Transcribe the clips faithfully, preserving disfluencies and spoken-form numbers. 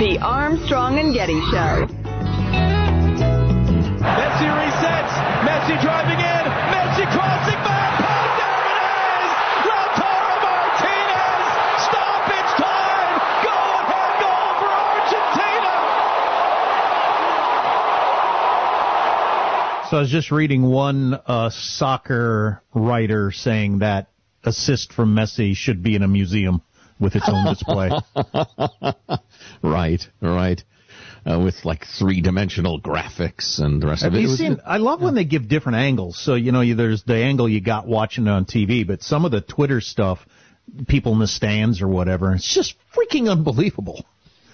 The Armstrong and Getty Show. Messi resets. Messi driving in. Messi crossing back. And there it is. Lautaro Martinez. Stoppage time. Go ahead goal for Argentina. So I was just reading one uh, soccer writer saying that assist from Messi should be in a museum with its own display. Right, right. Uh, with like three-dimensional graphics and the rest Have of it. you it was, seen, I love when they give different angles. So, you know, you, there's the angle you got watching it on T V, but some of the Twitter stuff, people in the stands or whatever, it's just freaking unbelievable.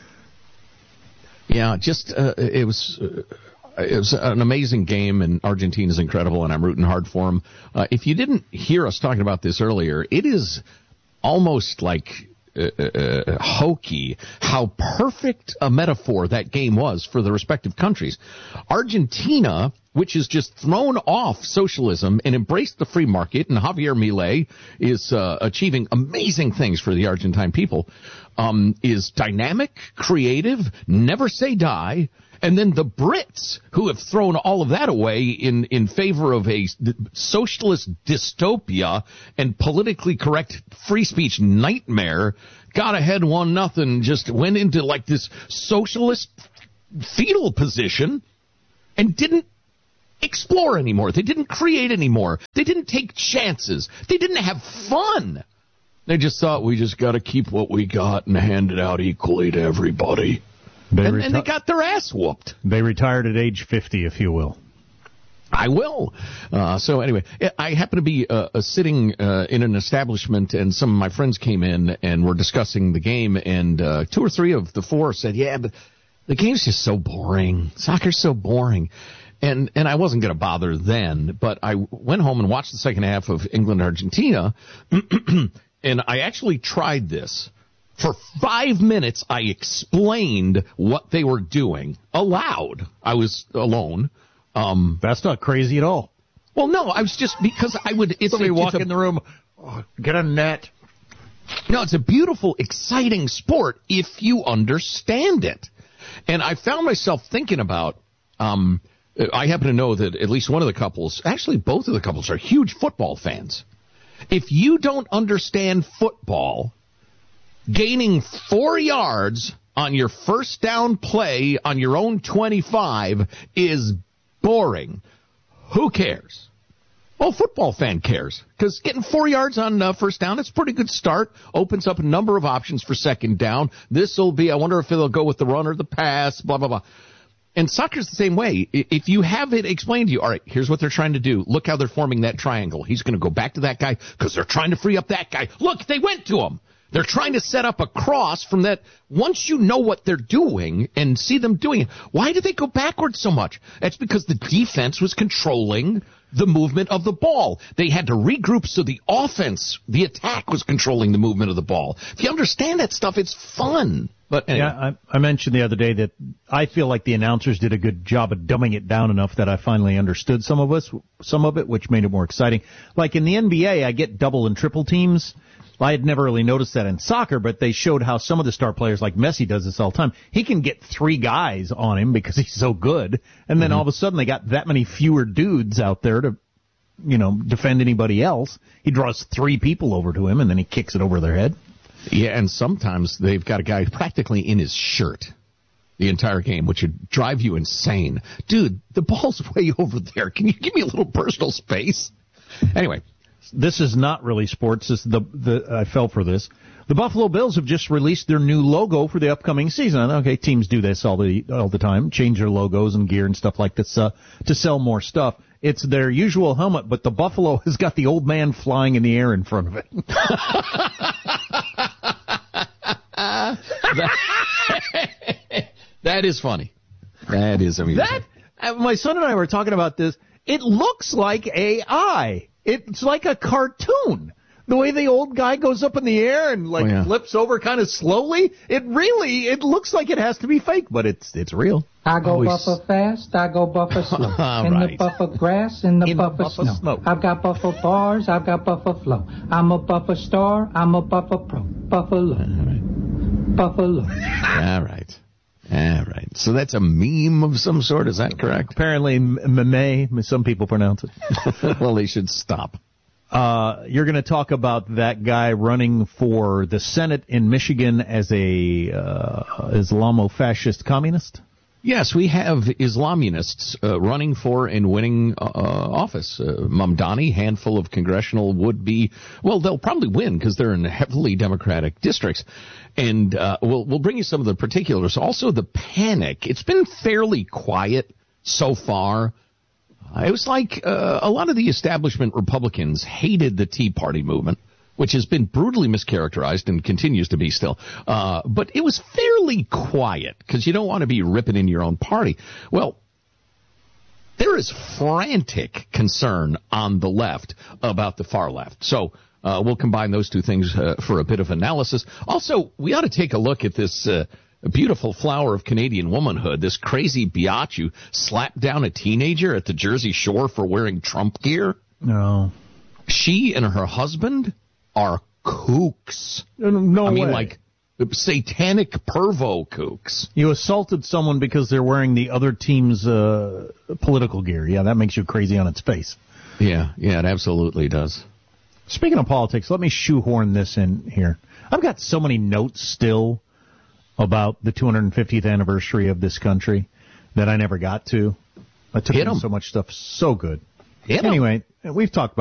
Yeah, just, uh, it was... Uh, It was an amazing game, and Argentina's incredible, and I'm rooting hard for them. Uh, if you didn't hear us talking about this earlier, it is almost like uh, uh, hokey how perfect a metaphor that game was for the respective countries. Argentina, which has just thrown off socialism and embraced the free market, and Javier Milei is uh, achieving amazing things for the Argentine people, um, is dynamic, creative, never say die. And then the Brits, who have thrown all of that away in, in favor of a socialist dystopia and politically correct free speech nightmare, got ahead one nothing, just went into like this socialist fetal position and didn't explore anymore. They didn't create anymore. They didn't take chances. They didn't have fun. They just thought, we just got to keep what we got and hand it out equally to everybody. They and, reti- and they got their ass whooped. They retired at age fifty, if you will. I will. Uh, so anyway, I happen to be uh, uh, sitting uh, in an establishment, and some of my friends came in and were discussing the game, and uh, two or three of the four said, yeah, but the game's just so boring. Soccer's so boring. And and I wasn't going to bother then, but I went home and watched the second half of England-Argentina, and I actually tried this. For five minutes, I explained what they were doing aloud. I was alone. Um, That's not crazy at all. well, no, I was just because I would. It's Somebody a, walk it's a, in the room, oh, get a net. No, it's a beautiful, exciting sport if you understand it. And I found myself thinking about. Um, I happen to know that at least one of the couples, actually both of the couples, are huge football fans. If you don't understand football, gaining four yards on your first down play on your own twenty-five is boring. Who cares? Well, football fan cares, because getting four yards on uh, first down, it's a pretty good start. Opens up a number of options for second down. This will be, I wonder if it'll go with the run or the pass, blah, blah, blah. And soccer's the same way. If you have it explained to you, all right, here's what they're trying to do. Look how they're forming that triangle. He's going to go back to that guy because they're trying to free up that guy. Look, they went to him. They're trying to set up a cross from that. Once you know what they're doing and see them doing it, why do they go backwards so much? That's because the defense was controlling the movement of the ball. They had to regroup so the offense, the attack, was controlling the movement of the ball. If you understand that stuff, it's fun. But anyway. Yeah, I, I mentioned the other day that I feel like the announcers did a good job of dumbing it down enough that I finally understood some of us, some of it, which made it more exciting. Like in the N B A, I get double and triple teams. I had never really noticed that in soccer, but they showed how some of the star players, like Messi does this all the time, he can get three guys on him because he's so good, and then mm-hmm. all of a sudden they got that many fewer dudes out there to, you know, defend anybody else. He draws three people over to him, and then he kicks it over their head. Yeah, and sometimes they've got a guy practically in his shirt the entire game, which would drive you insane. Dude, the ball's way over there. Can you give me a little personal space? Anyway. This is not really sports. This the the I fell for this. The Buffalo Bills have just released their new logo for the upcoming season. Okay, teams do this all the all the time, change their logos and gear and stuff like this uh, to sell more stuff. It's their usual helmet, but the buffalo has got the old man flying in the air in front of it. that, that is funny. That is amusing. That uh, my son and I were talking about this. It looks like A I. It's like a cartoon. The way the old guy goes up in the air and like oh, yeah. flips over kind of slowly. It really, it looks like it has to be fake, but it's it's real. I go Always. buffer fast, I go buffer slow. in right. the buffer grass, in the in buffer, the buffer snow. snow. I've got buffer bars, I've got buffer flow. I'm a buffer star, I'm a buffer pro. Buffalo. All right. Buffalo. All right. All right. So that's a meme of some sort. Is that correct? Apparently, meme, some people pronounce it. Well, they should stop. Uh, you're going to talk about that guy running for the Senate in Michigan as a uh, Islamo-fascist communist? Yes, we have Islamists uh, running for and winning uh, office. Uh, Mamdani, handful of congressional would-be, well, they'll probably win because they're in heavily Democratic districts. And uh, we'll, we'll bring you some of the particulars. Also, the panic. It's been fairly quiet so far. Uh, it was like uh, a lot of the establishment Republicans hated the Tea Party movement, which has been brutally mischaracterized and continues to be still. Uh, but it was fairly quiet because you don't want to be ripping in your own party. Well, there is frantic concern on the left about the far left. So uh, we'll combine those two things uh, for a bit of analysis. Also, we ought to take a look at this uh, beautiful flower of Canadian womanhood, this crazy biatch slapped down a teenager at the Jersey Shore for wearing Trump gear. No. She and her husband are kooks. No I mean, way. like satanic pervo kooks. You assaulted someone because they're wearing the other team's uh, political gear. Yeah, that makes you crazy on its face. Yeah, yeah, it absolutely does. Speaking of politics, let me shoehorn this in here. I've got so many notes still about the two hundred fiftieth anniversary of this country that I never got to. I took Hit in 'em. so much stuff. So good. Hit 'em. Anyway, we've talked about